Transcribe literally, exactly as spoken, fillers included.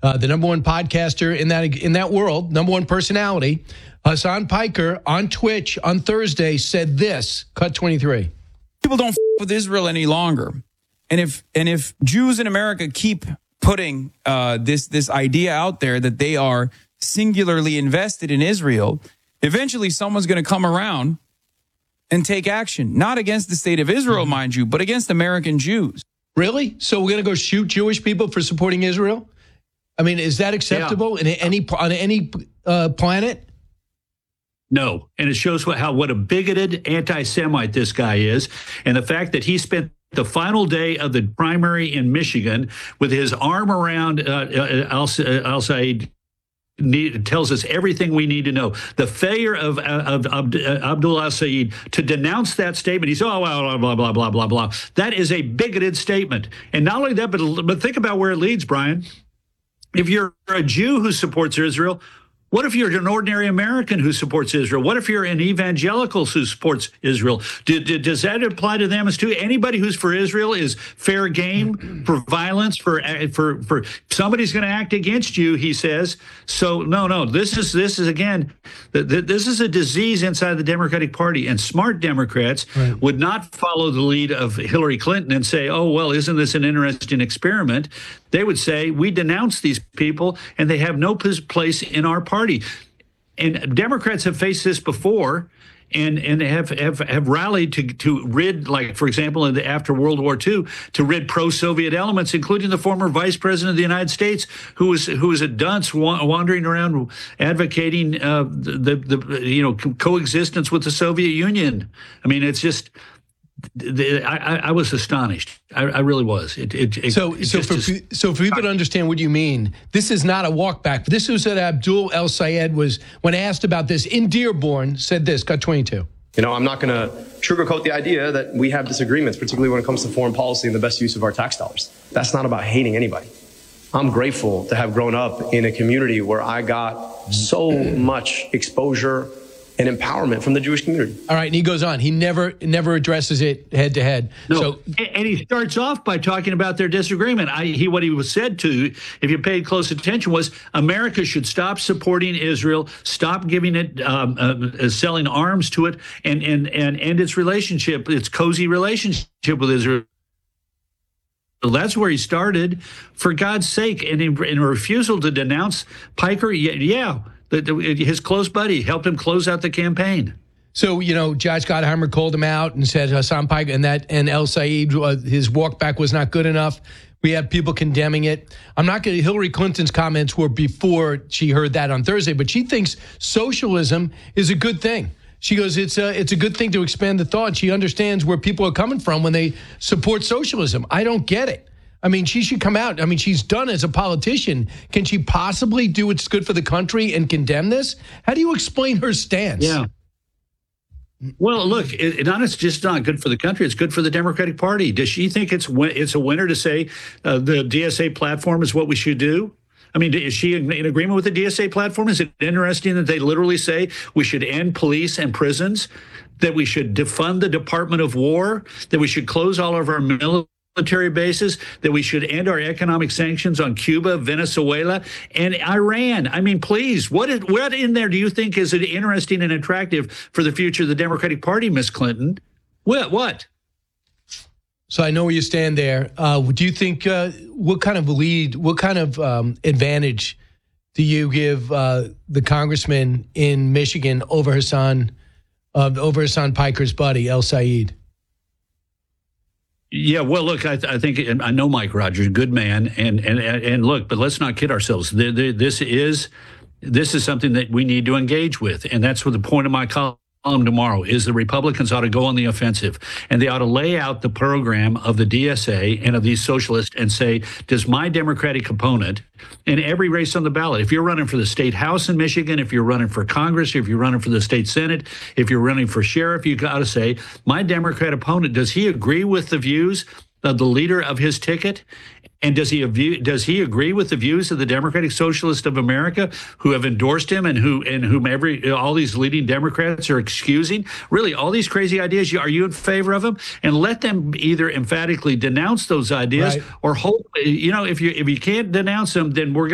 uh, the number one podcaster in that in that world, number one personality, Hasan Piker on Twitch on Thursday said this, cut twenty-three. People don't f- with Israel any longer. And if and if Jews in America keep putting uh, this this idea out there that they are singularly invested in Israel, eventually someone's going to come around and take action, not against the state of Israel, mind you, but against American Jews. Really? So we're going to go shoot Jewish people for supporting Israel? I mean, is that acceptable yeah. in any on any uh, planet? No, and it shows what, how what a bigoted anti-Semite this guy is, and the fact that he spent the final day of the primary in Michigan with his arm around uh, uh, Al, uh, Al Said. Need, tells us everything we need to know. The failure of, of, of Abdullah Saeed to denounce that statement. He's, oh, blah, blah, blah, blah, blah, blah. That is a bigoted statement. And not only that, but, but think about where it leads, Brian. If you're a Jew who supports Israel, what if you're an ordinary American who supports Israel? What if you're an evangelical who supports Israel? Do, do, does that apply to them as too? Anybody who's for Israel is fair game for violence, for for for somebody's going to act against you, he says. So no, no, this is this is again, this is a disease inside the Democratic Party, and smart Democrats right. would not follow the lead of Hillary Clinton and say, oh, well, isn't this an interesting experiment? They would say, we denounce these people and they have no place in our party. And Democrats have faced this before and, and have, have, have rallied to, to rid, like, for example, in the, after World War Two, to rid pro-Soviet elements, including the former vice president of the United States, who was who was a dunce wandering around advocating uh, the, the, you know, coexistence with the Soviet Union. I mean, it's just... The, I, I was astonished. I, I really was. It, it, it, so, it so, for, just, so for people to understand what you mean, this is not a walk back. This was that Abdul El Sayed was, when asked about this in Dearborn, said this, cut twenty-two. You know, I'm not going to sugarcoat the idea that we have disagreements, particularly when it comes to foreign policy and the best use of our tax dollars. That's not about hating anybody. I'm grateful to have grown up in a community where I got so much exposure and empowerment from the Jewish community. All right, and he goes on. He never never addresses it head to head. No, so, and he starts off by talking about their disagreement. I, he what he was said to, if you paid close attention, was America should stop supporting Israel, stop giving it, um, uh, selling arms to it, and and and end its relationship, its cozy relationship with Israel. That's where he started, for God's sake, and in, in a refusal to denounce Piker. Yeah. yeah His close buddy helped him close out the campaign. So, you know, Josh Gottheimer called him out and said Hasan Piker and that and El Sayed, uh, his walk back was not good enough. We have people condemning it. I'm not going to, Hillary Clinton's comments were before she heard that on Thursday, but she thinks socialism is a good thing. She goes, it's a, it's a good thing to expand the thought. She understands where people are coming from when they support socialism. I don't get it. I mean, she should come out. I mean, she's done as a politician. Can she possibly do what's good for the country and condemn this? How do you explain her stance? Yeah. Well, look, it, not it's just not good for the country. It's good for the Democratic Party. Does she think it's it's a winner to say uh, the D S A platform is what we should do? I mean, is she in, in agreement with the D S A platform? Is it interesting that they literally say we should end police and prisons, that we should defund the Department of War, that we should close all of our military military bases, that we should end our economic sanctions on Cuba, Venezuela, and Iran? I mean, please, what is, what in there do you think is interesting and attractive for the future of the Democratic Party, Miss Clinton? What? What? So I know where you stand there. Uh, do you think, uh, what kind of lead, what kind of um, advantage do you give uh, the congressman in Michigan over Hasan, uh, over Hasan Piker's buddy, El Sayed? Yeah, well, look, I, th- I think I know Mike Rogers, good man, and and and look, but let's not kid ourselves. The, the, this is this is something that we need to engage with, and that's what the point of my column tomorrow is. The Republicans ought to go on the offensive, and they ought to lay out the program of the D S A and of these socialists and say, does my Democratic opponent in every race on the ballot, if you're running for the state house in Michigan, if you're running for Congress, if you're running for the state Senate, if you're running for sheriff, you got to say, my Democrat opponent, does he agree with the views of the leader of his ticket? And does he does he agree with the views of the Democratic Socialists of America, who have endorsed him and who and whom every all these leading Democrats are excusing? Really, all these crazy ideas. Are you in favor of them? And let them either emphatically denounce those ideas, right, or hold. You know, if you if you can't denounce them, then we're going